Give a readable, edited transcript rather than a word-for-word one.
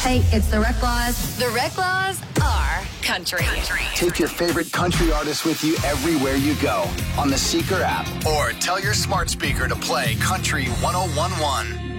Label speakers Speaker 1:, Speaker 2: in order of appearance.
Speaker 1: Hey, it's the Reclaws.
Speaker 2: The Reclaws are country.
Speaker 3: Take your favorite country artists with you everywhere you go on the Seeker app, or tell your smart speaker to play Country 1011.